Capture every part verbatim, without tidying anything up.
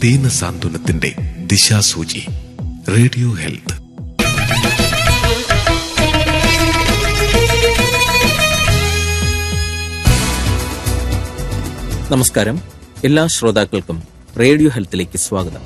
ദീന സാന്ത്വനത്തിന്റെ ദിശാസൂചി. Radio health. നമസ്കാരം. എല്ലാ ശ്രോതാക്കൾക്കും റേഡിയോ ഹെൽത്തിലേക്ക് സ്വാഗതം.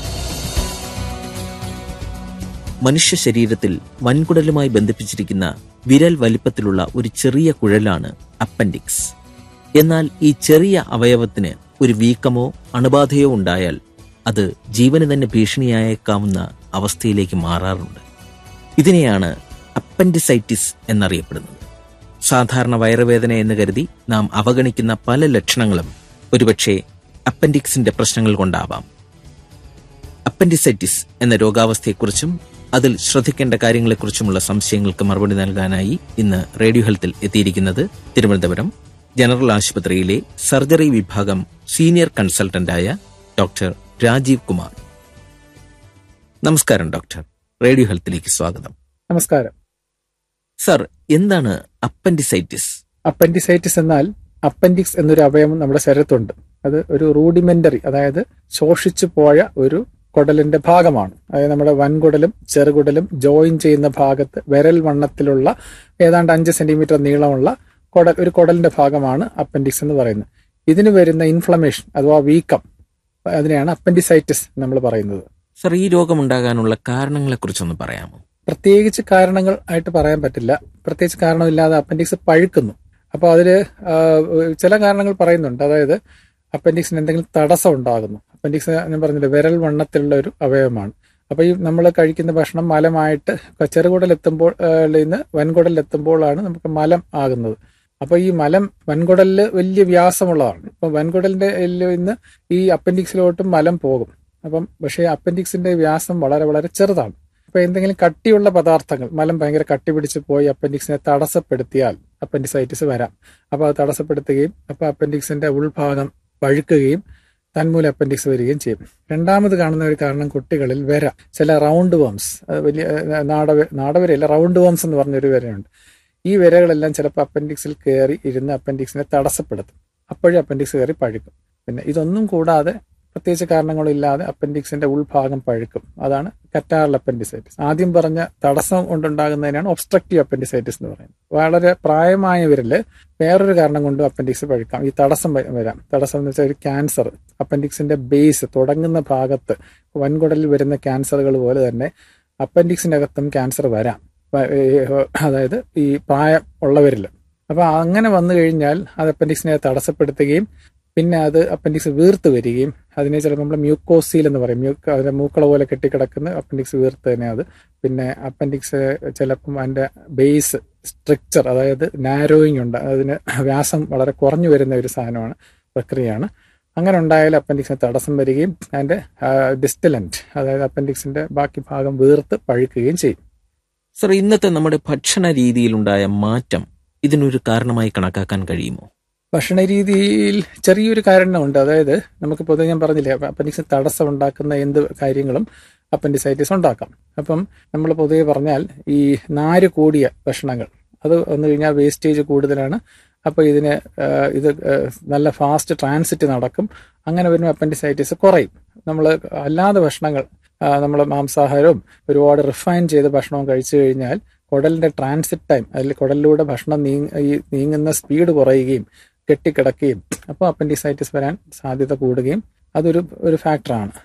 മനുഷ്യ ശരീരത്തിൽ വൻകുടലുമായി ബന്ധിപ്പിച്ചിരിക്കുന്ന വിരൽ വലിപ്പത്തിലുള്ള ഒരു ചെറിയ കുഴലാണ് അപ്പൻഡിക്സ്. എന്നാൽ ഈ ചെറിയ അവയവത്തിന് ഒരു വീക്കമോ അണുബാധയോ ഉണ്ടായാൽ അത് ജീവന് തന്നെ ഭീഷണിയായേക്കാവുന്ന അവസ്ഥയിലേക്ക് മാറാറുണ്ട്. ഇതിനെയാണ് അപ്പൻഡിസൈറ്റിസ് എന്നറിയപ്പെടുന്നത്. സാധാരണ വയറുവേദന എന്ന് കരുതി നാം അവഗണിക്കുന്ന പല ലക്ഷണങ്ങളും ഒരുപക്ഷെ അപ്പൻഡിക്സിന്റെ പ്രശ്നങ്ങൾ കൊണ്ടാവാം. അപ്പൻഡിസൈറ്റിസ് എന്ന രോഗാവസ്ഥയെക്കുറിച്ചും അതിൽ ശ്രദ്ധിക്കേണ്ട കാര്യങ്ങളെക്കുറിച്ചുമുള്ള സംശയങ്ങൾക്ക് മറുപടി നൽകാനായി ഇന്ന് റേഡിയോ ഹെൽത്തിൽ എത്തിയിരിക്കുന്നത് തിരുവനന്തപുരം ജനറൽ ആശുപത്രിയിലെ സർജറി വിഭാഗം സീനിയർ കൺസൾട്ടന്റായ ഡോക്ടർ രാജീവ് കുമാർ. നമസ്കാരം ഡോക്ടർ. റേഡിയോ ഹെൽത്തിലേക്ക് സ്വാഗതം. നമസ്കാരം സർ, എന്താണ് അപ്പൻഡിസൈറ്റിസ്? അപ്പൻഡിസൈറ്റിസ് എന്നാൽ അപ്പൻഡിക്സ് എന്നൊരു അവയവം നമ്മുടെ ശരീരത്തുണ്ട്. അത് ഒരു റൂഡിമെന്ററി, അതായത് ശോഷിച്ചു പോയ ഒരു കുടലിന്റെ ഭാഗമാണ്. അതായത് നമ്മുടെ വൻകുടലും ചെറുകുടലും ജോയിൻ ചെയ്യുന്ന ഭാഗത്ത് വിരൽ വണ്ണത്തിലുള്ള ഏതാണ്ട് അഞ്ച് സെന്റിമീറ്റർ നീളമുള്ള കുടൽ ഒരു കുടലിന്റെ ഭാഗമാണ് അപ്പൻഡിക്സ് എന്ന് പറയുന്നത്. ഇതിന് വരുന്ന ഇൻഫ്ലമേഷൻ അഥവാ വീക്കം, അതിനെയാണ് അപ്പൻഡിസൈറ്റിസ് നമ്മൾ പറയുന്നത്. സർ, ഈ രോഗമുണ്ടാകാനുള്ള കാരണങ്ങളെ കുറിച്ചൊന്ന് പറയാമോ? പ്രത്യേകിച്ച് കാരണങ്ങൾ ആയിട്ട് പറയാൻ പറ്റില്ല. പ്രത്യേകിച്ച് കാരണമില്ലാതെ അപ്പൻഡിക്സ് പഴുക്കുന്നു. അപ്പോൾ അതിൽ ചില കാരണങ്ങൾ പറയുന്നുണ്ട്. അതായത് അപ്പൻഡിക്സിന് എന്തെങ്കിലും തടസ്സം ഉണ്ടാകുന്നു. അപ്പൻഡിക്സ് ഞാൻ പറഞ്ഞില്ല, വിരൽ വണ്ണത്തിലുള്ള ഒരു അവയവമാണ്. അപ്പോൾ ഈ നമ്മൾ കഴിക്കുന്ന ഭക്ഷണം മലമായിട്ട് ചെറുകുടലെത്തുമ്പോൾ ഇന്ന് വൻകുടലിലെത്തുമ്പോഴാണ് നമുക്ക് മലം ആകുന്നത്. അപ്പോൾ ഈ മലം വൻകുടലിൽ വലിയ വ്യാസമുള്ളതാണ്. ഇപ്പം വൻകുടലിന്റെ ഇന്ന് ഈ അപ്പൻഡിക്സിലോട്ടും മലം പോകും. അപ്പം പക്ഷേ അപ്പൻഡിക്സിന്റെ വ്യാസം വളരെ വളരെ ചെറുതാണ്. അപ്പൊ എന്തെങ്കിലും കട്ടിയുള്ള പദാർത്ഥങ്ങൾ, മലം ഭയങ്കര കട്ടി പിടിച്ച് പോയി അപ്പൻഡിക്സിനെ തടസ്സപ്പെടുത്തിയാൽ അപ്പൻഡിസൈറ്റിസ് വരാം. അപ്പോൾ അത് തടസ്സപ്പെടുത്തുകയും അപ്പോൾ അപ്പൻഡിക്സിന്റെ ഉൾഭാഗം പഴുക്കുകയും തന്മൂലം അപ്പൻഡിക്സ് വരികയും ചെയ്യും. രണ്ടാമത് കാണുന്ന ഒരു കാരണം കുട്ടികളിൽ വര, ചില റൗണ്ട് വേംസ്, വലിയ നാടവ നാടവരയല്ല റൗണ്ട് വേംസ് എന്ന് പറഞ്ഞൊരു വരയുണ്ട്. ഈ വരകളെല്ലാം ചിലപ്പോൾ അപ്പൻഡിക്സിൽ കയറി ഇരുന്ന് അപ്പൻഡിക്സിനെ തടസ്സപ്പെടുത്തും. അപ്പോഴും അപ്പൻഡിക്സ് കയറി പഴുക്കും. പിന്നെ ഇതൊന്നും കൂടാതെ പ്രത്യേകിച്ച് കാരണങ്ങളില്ലാതെ അപ്പൻഡിക്സിന്റെ ഉൾഭാഗം പഴുക്കും. അതാണ് കറ്റാറൽ അപ്പൻഡിസൈറ്റിസ്. ആദ്യം പറഞ്ഞ തടസ്സം കൊണ്ടുണ്ടാകുന്നതിനാണ് ഒബ്സ്ട്രക്റ്റീവ് അപ്പൻഡിസൈറ്റിസ് എന്ന് പറയുന്നത്. വളരെ പ്രായമായവരില് വേറൊരു കാരണം കൊണ്ട് അപ്പൻഡിക്സ് പഴുക്കാം. ഈ തടസ്സം വരാം. തടസ്സം എന്ന് വെച്ചാൽ ഒരു ക്യാൻസർ, അപ്പൻഡിക്സിന്റെ ബേസ് തുടങ്ങുന്ന ഭാഗത്ത് വൻകുടലിൽ വരുന്ന ക്യാൻസറുകൾ പോലെ തന്നെ അപ്പൻഡിക്സിന്റെ അകത്തും ക്യാൻസർ വരാം. അതായത് ഈ പ്രായം ഉള്ളവരിൽ. അപ്പൊ അങ്ങനെ വന്നു കഴിഞ്ഞാൽ അത് അപ്പൻഡിക്സിനെ തടസ്സപ്പെടുത്തുകയും പിന്നെ അത് അപ്പൻഡിക്സ് വീർത്ത് വരികയും അതിനെ ചിലപ്പോൾ നമ്മൾ മ്യൂക്കോസീൽ എന്ന് പറയും. മ്യൂക്ക അതിന്റെ മൂക്കള പോലെ കെട്ടിക്കിടക്കുന്ന അപ്പൻഡിക്സ് വീർത്ത് തന്നെ അത് പിന്നെ അപ്പൻഡിക്സ് ചിലപ്പം അതിന്റെ ബേസ് സ്ട്രക്ചർ, അതായത് നാരോയിങ് ഉണ്ട്, അതിന് വ്യാസം വളരെ കുറഞ്ഞു വരുന്ന ഒരു സാധനമാണ്, പ്രക്രിയയാണ്. അങ്ങനെ ഉണ്ടായാൽ അപ്പൻഡിക്സിന് തടസ്സം വരികയും അതിന്റെ ഡിസ്റ്റലന്റ്, അതായത് അപ്പൻഡിക്സിന്റെ ബാക്കി ഭാഗം വീർത്ത് പഴുക്കുകയും ചെയ്യും. സർ, ഇന്നത്തെ നമ്മുടെ ഭക്ഷണ രീതിയിലുണ്ടായ മാറ്റം ഇതിനൊരു കാരണമായി കണക്കാക്കാൻ കഴിയുമോ? ഭക്ഷണ രീതിയിൽ ചെറിയൊരു കാരണമുണ്ട്. അതായത് നമുക്ക് പൊതുവെ ഞാൻ പറഞ്ഞില്ലേ, അപ്പൻഡിക്സ് തടസ്സം ഉണ്ടാക്കുന്ന എന്ത് കാര്യങ്ങളും അപ്പൻഡിസൈറ്റിസ് ഉണ്ടാക്കാം. അപ്പം നമ്മൾ പൊതുവെ പറഞ്ഞാൽ ഈ നാര് കൂടിയ ഭക്ഷണങ്ങൾ അത് വന്നു കഴിഞ്ഞാൽ വേസ്റ്റേജ് കൂടുതലാണ്. അപ്പോൾ ഇതിന് ഇത് നല്ല ഫാസ്റ്റ് ട്രാൻസിറ്റ് നടക്കും. അങ്ങനെ വരുമ്പോൾ അപ്പൻഡിസൈറ്റിസ് കുറയും. നമ്മൾ അല്ലാതെ ഭക്ഷണങ്ങൾ, നമ്മൾ മാംസാഹാരവും ഒരുപാട് റിഫൈൻ ചെയ്ത ഭക്ഷണവും കഴിച്ചു കഴിഞ്ഞാൽ കുടലിന്റെ ട്രാൻസിറ്റ് ടൈം, അതിൽ കുടലിലൂടെ ഭക്ഷണം നീങ്ങ ഈ നീങ്ങുന്ന സ്പീഡ് കുറയുകയും കെട്ടിക്കിടക്കുകയും അപ്പോൾ അപ്പൻഡിസൈറ്റിസ് വരാൻ സാധ്യത കൂടുകയും അതൊരു ഒരു ഫാക്ടറാണ്.